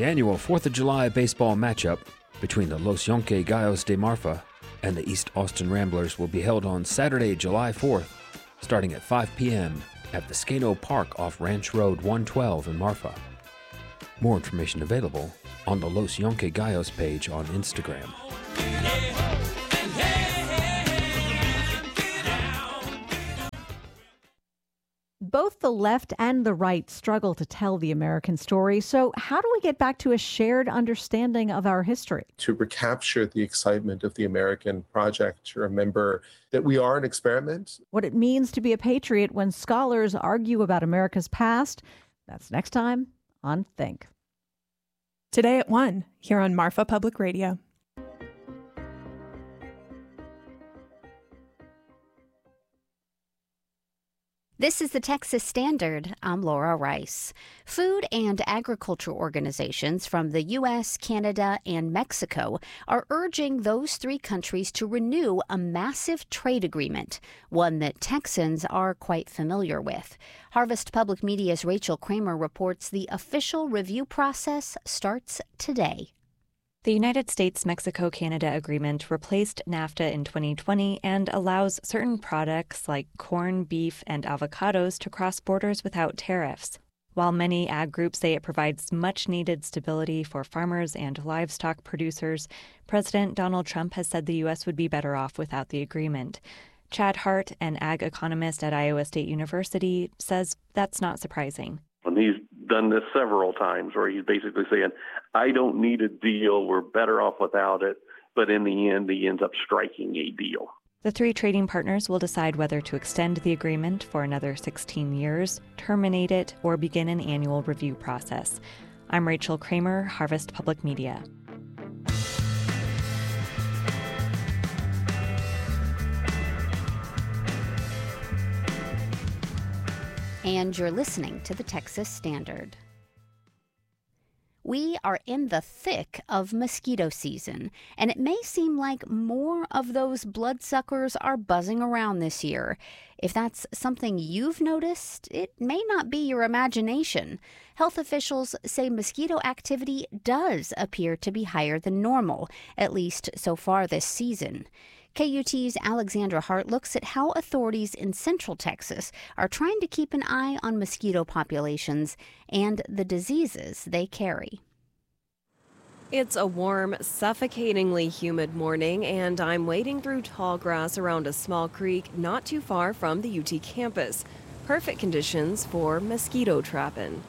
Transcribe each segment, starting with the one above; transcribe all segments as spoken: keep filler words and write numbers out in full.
The annual fourth of July baseball matchup between the Los Yonke Gallos de Marfa and the East Austin Ramblers will be held on Saturday, July fourth, starting at five p.m. at Viscano Park off Ranch Road one twelve in Marfa. More information available on the Los Yonke Gallos page on Instagram. Both the left and the right struggle to tell the American story. So how do we get back to a shared understanding of our history? To recapture the excitement of the American project, to remember that we are an experiment. What it means to be a patriot when scholars argue about America's past. That's next time on Think. Today at one, here on Marfa Public Radio. This is the Texas Standard. I'm Laura Rice. Food and agriculture organizations from the U S, Canada, and Mexico are urging those three countries to renew a massive trade agreement, one that Texans are quite familiar with. Harvest Public Media's Rachel Kramer reports the official review process starts today. The United States-Mexico-Canada agreement replaced NAFTA in twenty twenty and allows certain products like corn, beef, and avocados to cross borders without tariffs. While many ag groups say it provides much-needed stability for farmers and livestock producers, President Donald Trump has said the U S would be better off without the agreement. Chad Hart, an ag economist at Iowa State University, says that's not surprising. And he's done this several times where he's basically saying, I don't need a deal, we're better off without it, but in the end, he ends up striking a deal. The three trading partners will decide whether to extend the agreement for another sixteen years, terminate it, or begin an annual review process. I'm Rachel Kramer, Harvest Public Media. And you're listening to the Texas Standard. We are in the thick of mosquito season, and it may seem like more of those bloodsuckers are buzzing around this year. If that's something you've noticed, it may not be your imagination. Health officials say mosquito activity does appear to be higher than normal, at least so far this season. K U T's Alexandra Hart looks at how authorities in Central Texas are trying to keep an eye on mosquito populations and the diseases they carry. It's a warm, suffocatingly humid morning, and I'm wading through tall grass around a small creek not too far from the U T campus. Perfect conditions for mosquito trapping.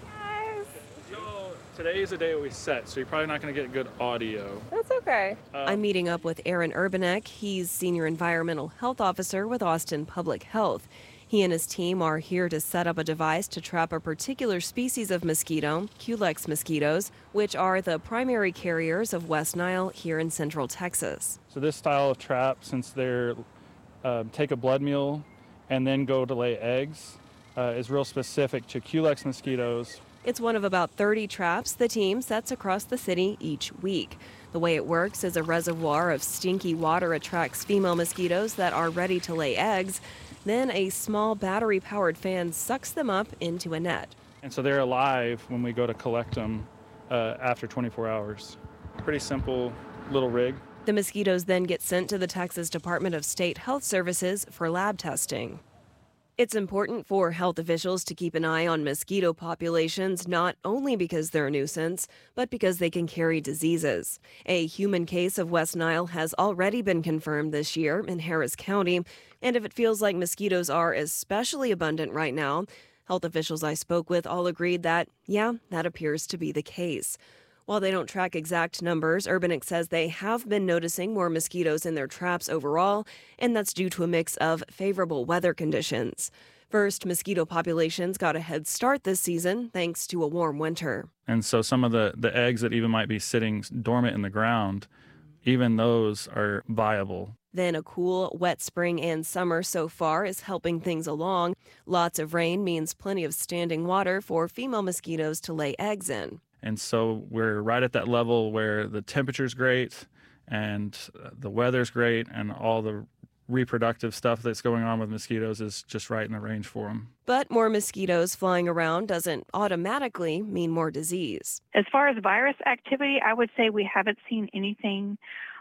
Today is the day we set, so you're probably not going to get good audio. That's okay. Um, I'm meeting up with Aaron Urbanek. He's Senior Environmental Health Officer with Austin Public Health. He and his team are here to set up a device to trap a particular species of mosquito, Culex mosquitoes, which are the primary carriers of West Nile here in Central Texas. So this style of trap, since they're uh, take a blood meal and then go to lay eggs, uh, is real specific to Culex mosquitoes. It's one of about thirty traps the team sets across the city each week. The way it works is a reservoir of stinky water attracts female mosquitoes that are ready to lay eggs. Then a small battery-powered fan sucks them up into a net. And so they're alive when we go to collect them uh, after twenty-four hours. Pretty simple little rig. The mosquitoes then get sent to the Texas Department of State Health Services for lab testing. It's important for health officials to keep an eye on mosquito populations, not only because they're a nuisance, but because they can carry diseases. A human case of West Nile has already been confirmed this year in Harris County, and if it feels like mosquitoes are especially abundant right now, health officials I spoke with all agreed that, yeah, that appears to be the case. While they don't track exact numbers, Urbanek says they have been noticing more mosquitoes in their traps overall, and that's due to a mix of favorable weather conditions. First, mosquito populations got a head start this season thanks to a warm winter. And so some of the, the eggs that even might be sitting dormant in the ground, even those are viable. Then a cool, wet spring and summer so far is helping things along. Lots of rain means plenty of standing water for female mosquitoes to lay eggs in. And so we're right at that level where the temperature's great and the weather's great and all the reproductive stuff that's going on with mosquitoes is just right in the range for them. But more mosquitoes flying around doesn't automatically mean more disease. As far as virus activity, I would say we haven't seen anything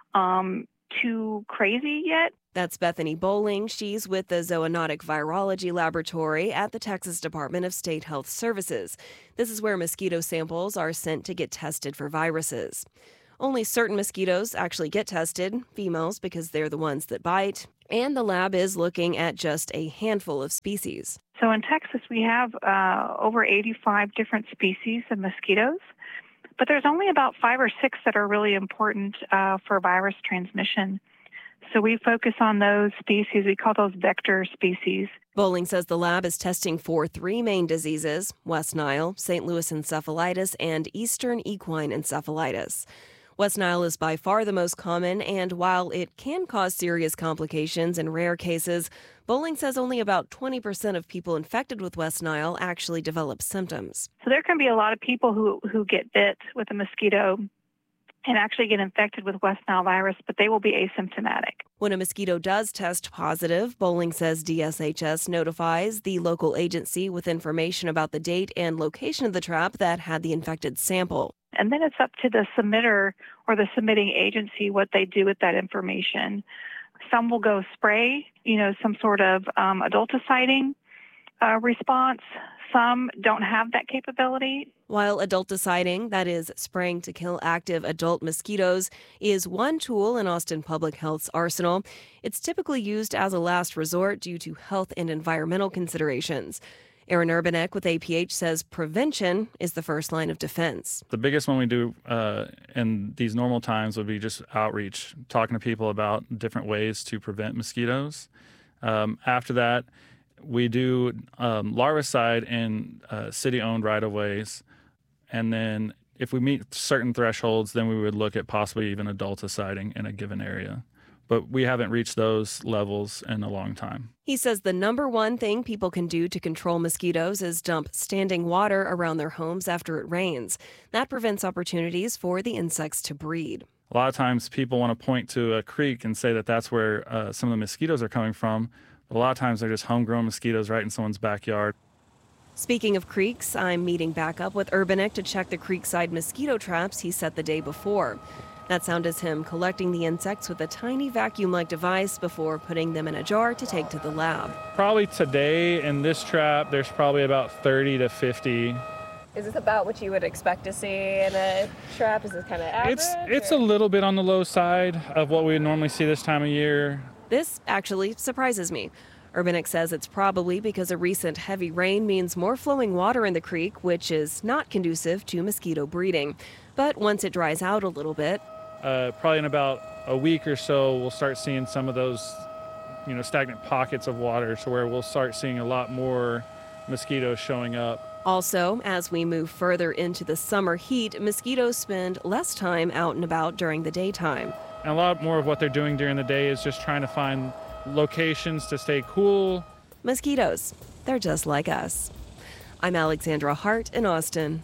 um, too crazy yet. That's Bethany Bowling. She's with the Zoonotic Virology Laboratory at the Texas Department of State Health Services. This is where mosquito samples are sent to get tested for viruses. Only certain mosquitoes actually get tested, females because they're the ones that bite, and the lab is looking at just a handful of species. So in Texas, we have uh, over eighty-five different species of mosquitoes, but there's only about five or six that are really important uh, for virus transmission. So we focus on those species. We call those vector species. Bowling says the lab is testing for three main diseases: West Nile, Saint Louis encephalitis, and Eastern equine encephalitis. West Nile is by far the most common, and while it can cause serious complications in rare cases, Bowling says only about twenty percent of people infected with West Nile actually develop symptoms. So there can be a lot of people who, who get bit with a mosquito and actually get infected with West Nile virus, but they will be asymptomatic. When a mosquito does test positive, Bowling says D S H S notifies the local agency with information about the date and location of the trap that had the infected sample. And then it's up to the submitter or the submitting agency what they do with that information. Some will go spray, you know, some sort of um, adulticiding uh, response. Some don't have that capability. While adulticiding, that is spraying to kill active adult mosquitoes, is one tool in Austin Public Health's arsenal, it's typically used as a last resort due to health and environmental considerations. Aaron Urbanek with A P H says prevention is the first line of defense. The biggest one we do uh, in these normal times would be just outreach, talking to people about different ways to prevent mosquitoes. Um, after that, we do um, larvicide in uh, city-owned right-of-ways. And then if we meet certain thresholds, then we would look at possibly even adulticiding in a given area. But we haven't reached those levels in a long time. He says the number one thing people can do to control mosquitoes is dump standing water around their homes after it rains. That prevents opportunities for the insects to breed. A lot of times people want to point to a creek and say that that's where uh, some of the mosquitoes are coming from. But a lot of times they're just homegrown mosquitoes right in someone's backyard. Speaking of creeks, I'm meeting back up with Urbanek to check the creekside mosquito traps he set the day before. That sound is him collecting the insects with a tiny vacuum-like device before putting them in a jar to take to the lab. Probably today in this trap, there's probably about thirty to fifty. Is this about what you would expect to see in a trap? Is this kind of average? It's, it's a little bit on the low side of what we would normally see this time of year. This actually surprises me. Urbanek says it's probably because a recent heavy rain means more flowing water in the creek, which is not conducive to mosquito breeding. But once it dries out a little bit, uh, probably in about a week or so, we'll start seeing some of those, you know, stagnant pockets of water, so where we'll start seeing a lot more mosquitoes showing up. Also, as we move further into the summer heat, mosquitoes spend less time out and about during the daytime. And a lot more of what they're doing during the day is just trying to find locations to stay cool. Mosquitoes, they're just like us. I'm Alexandra Hart in Austin.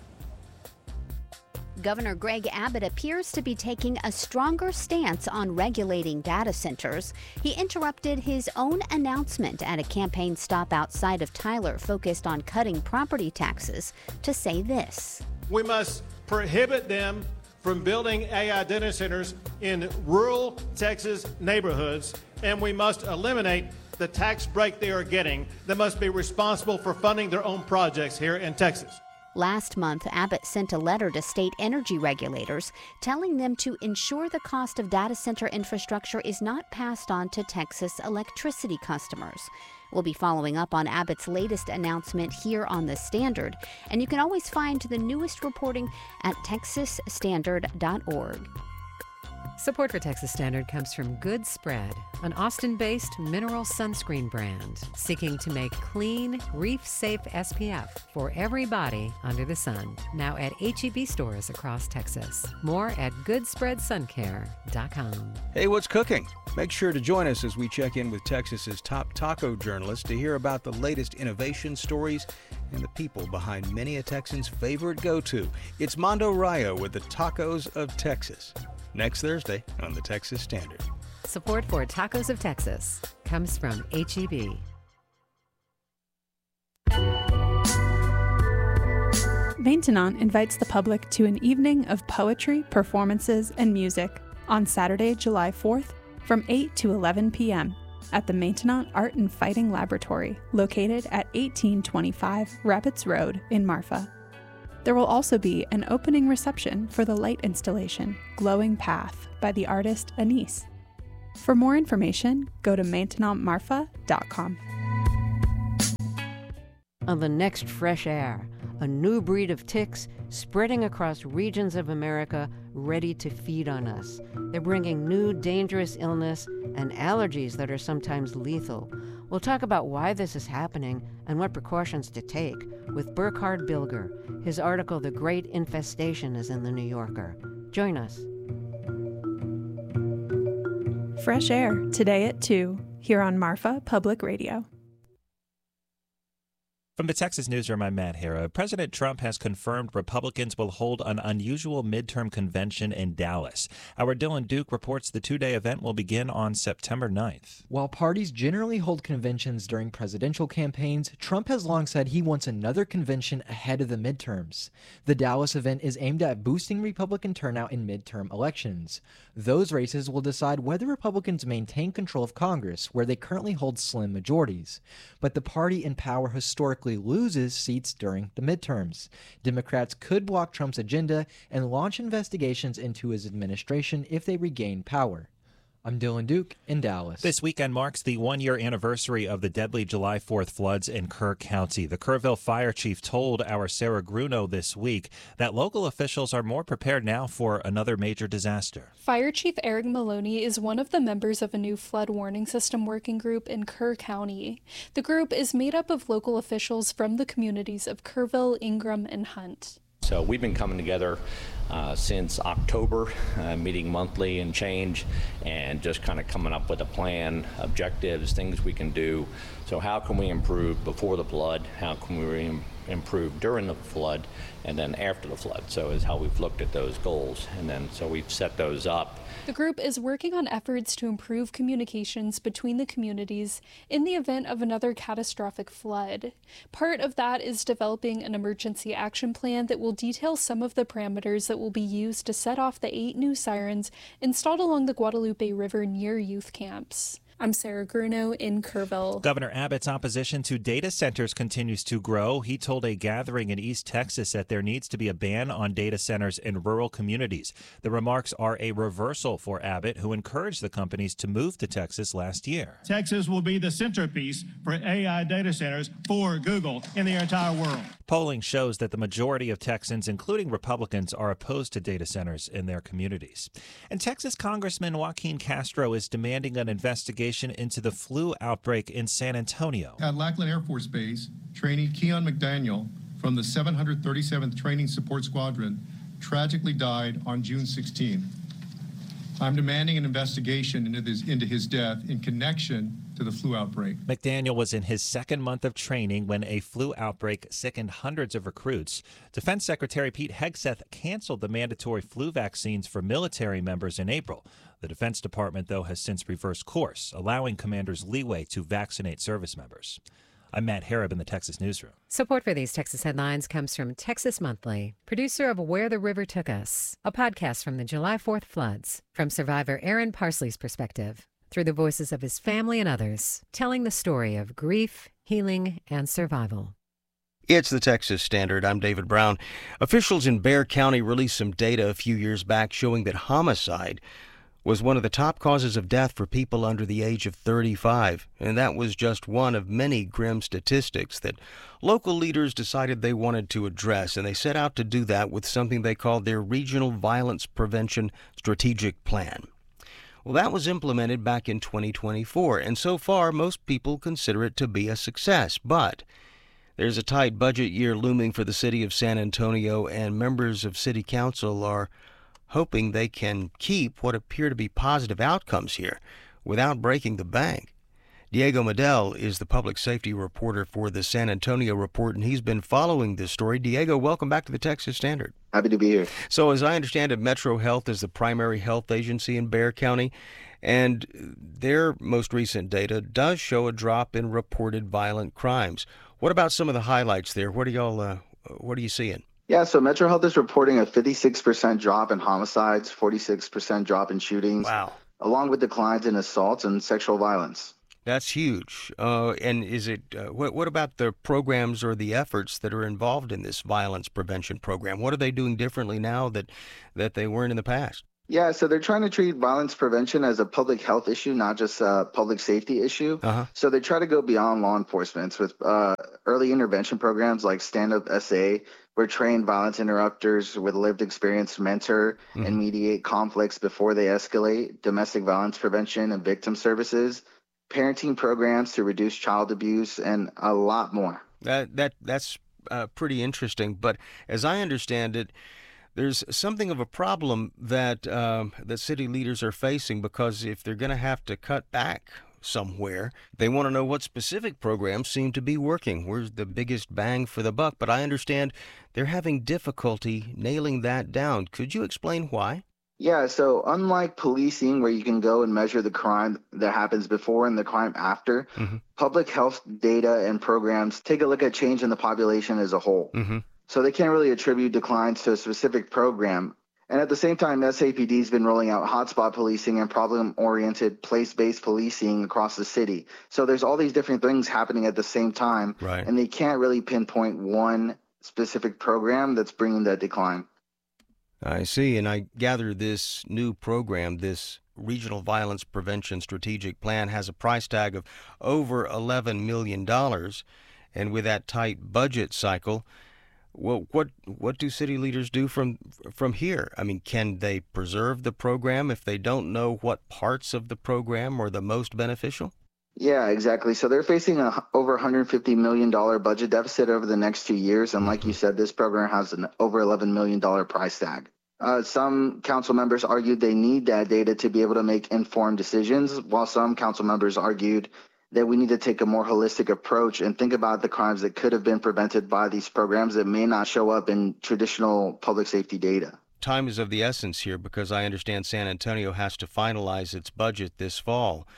Governor Greg Abbott appears to be taking a stronger stance on regulating data centers. He interrupted his own announcement at a campaign stop outside of Tyler focused on cutting property taxes to say this. We must prohibit them from building A I data centers in rural Texas neighborhoods, and we must eliminate the tax break they are getting that must be responsible for funding their own projects here in Texas. Last month, Abbott sent a letter to state energy regulators telling them to ensure the cost of data center infrastructure is not passed on to Texas electricity customers. We'll be following up on Abbott's latest announcement here on The Standard, and you can always find the newest reporting at texas standard dot org. Support for Texas Standard comes from Good Spread, an Austin-based mineral sunscreen brand seeking to make clean, reef-safe S P F for everybody under the sun. Now at H E B stores across Texas. More at good spread sun care dot com. Hey, what's cooking? Make sure to join us as we check in with Texas's top taco journalists to hear about the latest innovation stories and the people behind many a Texan's favorite go-to. It's Mondo Rayo with the Tacos of Texas. Next Thursday on the Texas Standard. Support for Tacos of Texas comes from H E B. Maintenant invites the public to an evening of poetry, performances, and music on Saturday, July fourth from eight to eleven p.m. at the Maintenant Art and Fighting Laboratory, located at eighteen twenty-five Rapids Road in Marfa. There will also be an opening reception for the light installation, Glowing Path, by the artist Anise. For more information, go to maintenant marfa dot com. On the next Fresh Air, a new breed of ticks spreading across regions of America, ready to feed on us. They're bringing new dangerous illness and allergies that are sometimes lethal. We'll talk about why this is happening and what precautions to take with Burkhard Bilger. His article, The Great Infestation, is in The New Yorker. Join us. Fresh Air, today at two, here on Marfa Public Radio. From the Texas Newsroom, I'm Matt Hara. President Trump has confirmed Republicans will hold an unusual midterm convention in Dallas. Our Dylan Duke reports the two-day event will begin on September ninth. While parties generally hold conventions during presidential campaigns, Trump has long said he wants another convention ahead of the midterms. The Dallas event is aimed at boosting Republican turnout in midterm elections. Those races will decide whether Republicans maintain control of Congress, where they currently hold slim majorities. But the party in power historically loses seats during the midterms. Democrats could block Trump's agenda and launch investigations into his administration if they regain power. I'm Dylan Duke in Dallas. This weekend marks the one-year anniversary of the deadly July fourth floods in Kerr County. The Kerrville fire chief told our Sarah Gruno this week that local officials are more prepared now for another major disaster. Fire Chief Eric Maloney is one of the members of a new flood warning system working group in Kerr County. The group is made up of local officials from the communities of Kerrville, Ingram, and Hunt. So we've been coming together uh, since October, uh, meeting monthly and change, and just kind of coming up with a plan, objectives, things we can do. So how can we improve before the flood? How can we im- improve during the flood? And then after the flood? So is how we've looked at those goals. And then so we've set those up. The group is working on efforts to improve communications between the communities in the event of another catastrophic flood. Part of that is developing an emergency action plan that will detail some of the parameters that will be used to set off the eight new sirens installed along the Guadalupe River near youth camps. I'm Sarah Gruno in Kerrville. Governor Abbott's opposition to data centers continues to grow. He told a gathering in East Texas that there needs to be a ban on data centers in rural communities. The remarks are a reversal for Abbott, who encouraged the companies to move to Texas last year. Texas will be the centerpiece for A I data centers for Google in the entire world. Polling shows that the majority of Texans, including Republicans, are opposed to data centers in their communities. And Texas Congressman Joaquin Castro is demanding an investigation into the flu outbreak in San Antonio. At Lackland Air Force Base, trainee Keon McDaniel from the seven hundred thirty-seventh Training Support Squadron tragically died on June sixteenth. I'm demanding an investigation into his, into his death in connection to the flu outbreak. McDaniel was in his second month of training when a flu outbreak sickened hundreds of recruits. Defense Secretary Pete Hegseth canceled the mandatory flu vaccines for military members in April. The Defense Department, though, has since reversed course, allowing commanders leeway to vaccinate service members. I'm Matt Harrop in the Texas Newsroom. Support for these Texas headlines comes from Texas Monthly, producer of Where the River Took Us, a podcast from the July fourth floods, from survivor Aaron Parsley's perspective, through the voices of his family and others, telling the story of grief, healing, and survival. It's the Texas Standard. I'm David Brown. Officials in Bexar County released some data a few years back showing that homicide was one of the top causes of death for people under the age of thirty-five. And that was just one of many grim statistics that local leaders decided they wanted to address. And they set out to do that with something they called their Regional Violence Prevention Strategic Plan. Well, that was implemented back in twenty twenty-four. And so far, most people consider it to be a success. But there's a tight budget year looming for the city of San Antonio, and members of city council are hoping they can keep what appear to be positive outcomes here without breaking the bank. Diego Medel is the public safety reporter for the San Antonio Report, and he's been following this story. Diego, welcome back to the Texas Standard. Happy to be here. So as I understand it, Metro Health is the primary health agency in Bexar County, and their most recent data does show a drop in reported violent crimes. What about some of the highlights there? What are y'all, uh, what are you seeing? Yeah, so Metro Health is reporting a fifty-six percent drop in homicides, forty-six percent drop in shootings, wow, along with declines in assaults and sexual violence. That's huge. Uh, and is it, uh, what, what about the programs or the efforts that are involved in this violence prevention program? What are they doing differently now that, that they weren't in the past? Yeah, so they're trying to treat violence prevention as a public health issue, not just a public safety issue. Uh-huh. So they try to go beyond law enforcement with uh, early intervention programs like Stand Up S A, where trained violence interrupters with lived experience mentor mm-hmm. and mediate conflicts before they escalate, domestic violence prevention and victim services, parenting programs to reduce child abuse, and a lot more. That that that's uh, pretty interesting. But as I understand it, there's something of a problem that um, the city leaders are facing, because if they're going to have to cut back somewhere, they want to know what specific programs seem to be working. Where's the biggest bang for the buck? But I understand they're having difficulty nailing that down. Could you explain why? Yeah, so unlike policing, where you can go and measure the crime that happens before and the crime after, mm-hmm. public health data and programs take a look at change in the population as a whole. Mm-hmm. So they can't really attribute declines to a specific program. And at the same time, S A P D has been rolling out hotspot policing and problem-oriented place-based policing across the city. So there's all these different things happening at the same time, right. and they can't really pinpoint one specific program that's bringing that decline. I see, and I gather this new program, this Regional Violence Prevention Strategic Plan, has a price tag of over eleven million dollars, and with that tight budget cycle, well, what what do city leaders do from from here? I mean, can they preserve the program if they don't know what parts of the program are the most beneficial? Yeah, exactly. So they're facing a over one hundred fifty million dollars budget deficit over the next two years. And like you said, this program has an over eleven million dollars price tag. Uh, some council members argued they need that data to be able to make informed decisions, while some council members argued that we need to take a more holistic approach and think about the crimes that could have been prevented by these programs that may not show up in traditional public safety data. Time is of the essence here, because I understand San Antonio has to finalize its budget this fall.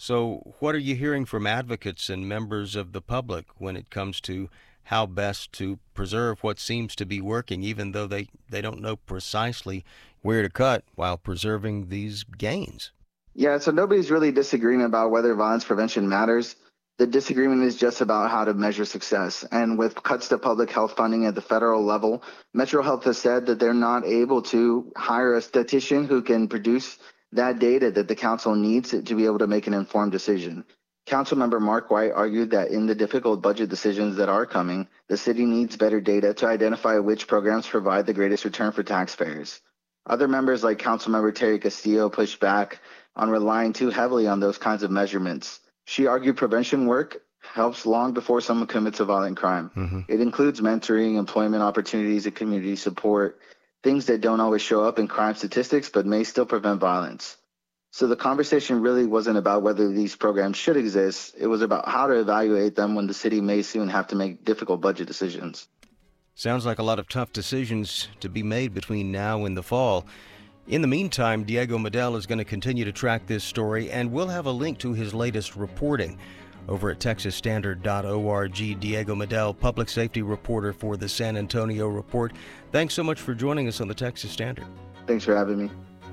So what are you hearing from advocates and members of the public when it comes to how best to preserve what seems to be working, even though they, they don't know precisely where to cut while preserving these gains? Yeah, so nobody's really disagreeing about whether violence prevention matters. The disagreement is just about how to measure success. And with cuts to public health funding at the federal level, Metro Health has said that they're not able to hire a statistician who can produce that data that the council needs to be able to make an informed decision. Councilmember Mark White argued that in the difficult budget decisions that are coming, the city needs better data to identify which programs provide the greatest return for taxpayers. Other members like Councilmember Terry Castillo pushed back on relying too heavily on those kinds of measurements. She argued prevention work helps long before someone commits a violent crime. Mm-hmm. It includes mentoring, employment opportunities, and community support, things that don't always show up in crime statistics but may still prevent violence. So the conversation really wasn't about whether these programs should exist. It was about how to evaluate them when the city may soon have to make difficult budget decisions. Sounds like a lot of tough decisions to be made between now and the fall. In the meantime, Diego Medel is going to continue to track this story, and we'll have a link to his latest reporting over at texas standard dot org. Diego Medel, public safety reporter for the San Antonio Report. Thanks so much for joining us on the Texas Standard. Thanks for having me.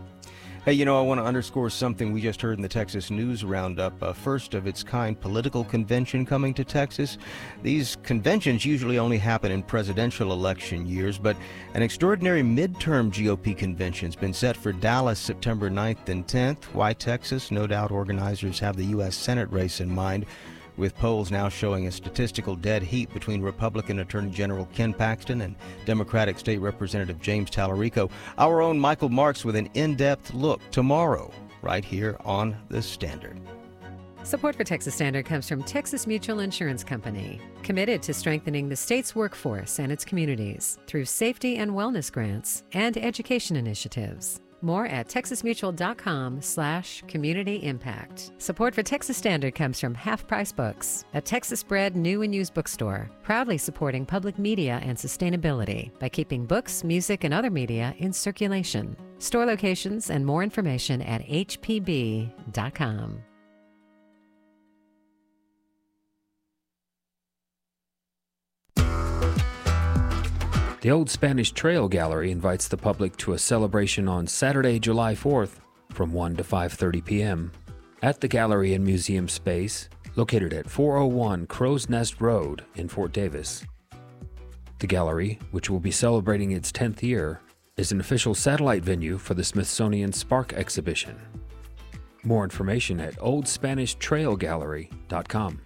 Hey, you know, I want to underscore something we just heard in the Texas News Roundup, a first-of-its-kind political convention coming to Texas. These conventions usually only happen in presidential election years, but an extraordinary midterm G O P convention has been set for Dallas September ninth and tenth. Why Texas? No doubt organizers have the U S Senate race in mind, with polls now showing a statistical dead heat between Republican Attorney General Ken Paxton and Democratic State Representative James Tallarico. Our own Michael Marks with an in-depth look tomorrow, right here on The Standard. Support for Texas Standard comes from Texas Mutual Insurance Company, committed to strengthening the state's workforce and its communities through safety and wellness grants and education initiatives. More at texasmutual.com slash community impact. Support for Texas Standard comes from Half Price Books, a Texas-bred new and used bookstore, proudly supporting public media and sustainability by keeping books, music, and other media in circulation. Store locations and more information at h p b dot com. The Old Spanish Trail Gallery invites the public to a celebration on Saturday, July fourth from one to five thirty p.m. at the Gallery and Museum Space located at four oh one Crow's Nest Road in Fort Davis. The gallery, which will be celebrating its tenth year, is an official satellite venue for the Smithsonian Spark exhibition. More information at old spanish trail gallery dot com.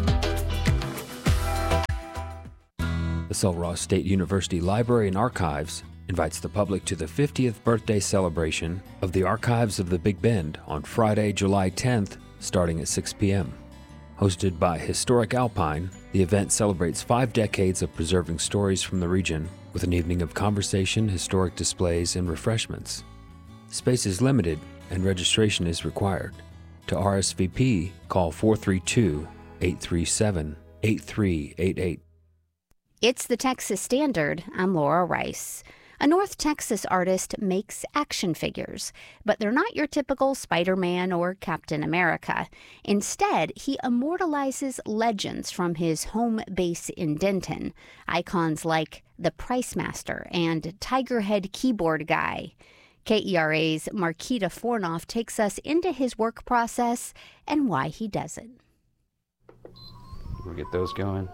The Sul Ross State University Library and Archives invites the public to the fiftieth birthday celebration of the Archives of the Big Bend on Friday, July tenth, starting at six p.m. Hosted by Historic Alpine, the event celebrates five decades of preserving stories from the region with an evening of conversation, historic displays, and refreshments. Space is limited and registration is required. To R S V P, call four three two, eight three seven, eight three eight eight. It's the Texas Standard. I'm Laura Rice. A North Texas artist makes action figures, but they're not your typical Spider-Man or Captain America. Instead, he immortalizes legends from his home base in Denton, icons like the Price Master and Tigerhead Keyboard Guy. K E R A's Marquita Fornoff takes us into his work process and why he does it. We'll get those going.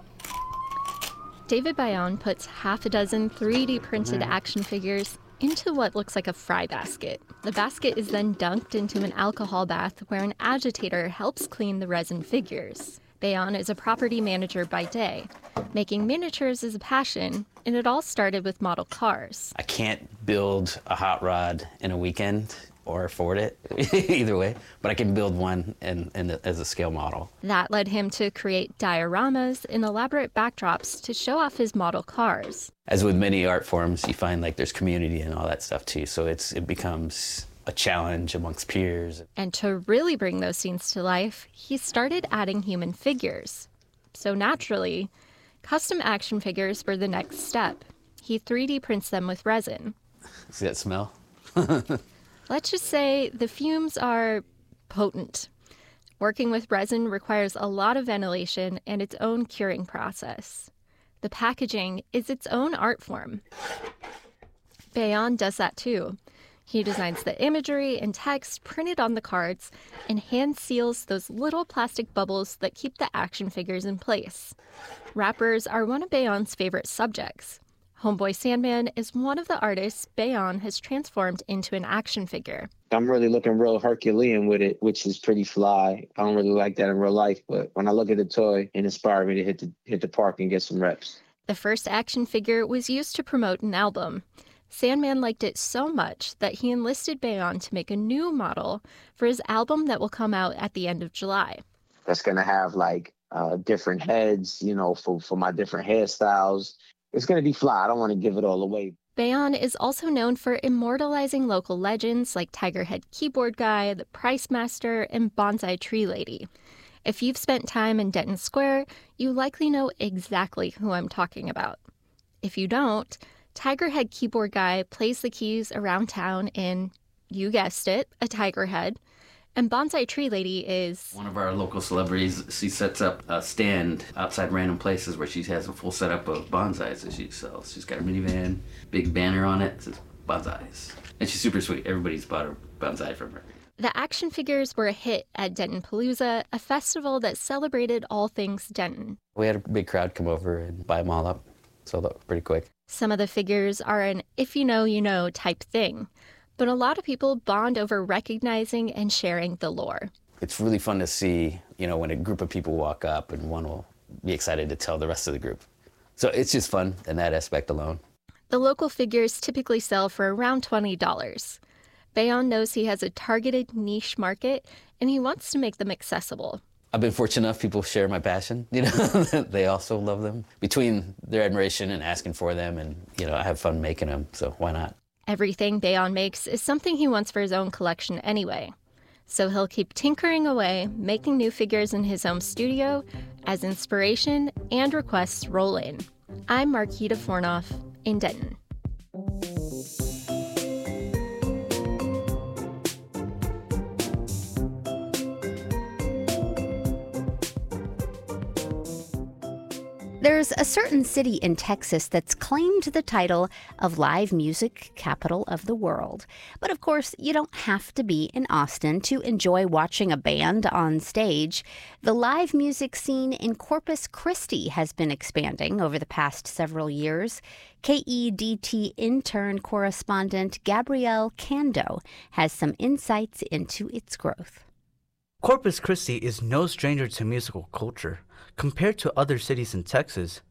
David Bayon puts half a dozen three D printed action figures into what looks like a fry basket. The basket is then dunked into an alcohol bath where an agitator helps clean the resin figures. Bayon is a property manager by day. Making miniatures is a passion, and it all started with model cars. I can't build a hot rod in a weekend or afford it, either way, but I can build one in, in the, as a scale model. That led him to create dioramas and elaborate backdrops to show off his model cars. As with many art forms, you find like there's community and all that stuff too, so it's it becomes a challenge amongst peers. And to really bring those scenes to life, he started adding human figures. So naturally, custom action figures were the next step. He three D prints them with resin. See that smell? Let's just say the fumes are potent. Working with resin requires a lot of ventilation and its own curing process. The packaging is its own art form. Bayon does that too. He designs the imagery and text printed on the cards and hand seals those little plastic bubbles that keep the action figures in place. Wrappers are one of Bayon's favorite subjects. Homeboy Sandman is one of the artists Bayon has transformed into an action figure. I'm really looking real Herculean with it, which is pretty fly. I don't really like that in real life, but when I look at the toy, it inspired me to hit the, hit the park and get some reps. The first action figure was used to promote an album. Sandman liked it so much that he enlisted Bayon to make a new model for his album that will come out at the end of July. That's going to have like uh, different heads, you know, for, for my different hairstyles. It's going to be fly. I don't want to give it all away. Bayon is also known for immortalizing local legends like Tigerhead Keyboard Guy, the Price Master, and Bonsai Tree Lady. If you've spent time in Denton Square, you likely know exactly who I'm talking about. If you don't, Tigerhead Keyboard Guy plays the keys around town in, you guessed it, a tiger head. And Bonsai Tree Lady is one of our local celebrities. She sets up a stand outside random places where she has a full setup of bonsais that she sells. She's got a minivan, big banner on it, it says bonsais. And she's super sweet. Everybody's bought a bonsai from her. The action figures were a hit at Denton Palooza, a festival that celebrated all things Denton. We had a big crowd come over and buy them all up. Sold out pretty quick. Some of the figures are an if you know, you know type thing. But a lot of people bond over recognizing and sharing the lore. It's really fun to see, you know, when a group of people walk up and one will be excited to tell the rest of the group. So it's just fun in that aspect alone. The local figures typically sell for around twenty dollars. Bayon knows he has a targeted niche market, and he wants to make them accessible. I've been fortunate enough people share my passion, you know, they also love them. Between their admiration and asking for them, and, you know, I have fun making them, so why not? Everything Bayon makes is something he wants for his own collection anyway. So he'll keep tinkering away, making new figures in his home studio as inspiration and requests roll in. I'm Marquita Fornoff in Denton. There's a certain city in Texas that's claimed the title of live music capital of the world. But of course, you don't have to be in Austin to enjoy watching a band on stage. The live music scene in Corpus Christi has been expanding over the past several years. K E D T intern correspondent Gabrielle Cando has some insights into its growth. Corpus Christi is no stranger to musical culture. Compared to other cities in Texas,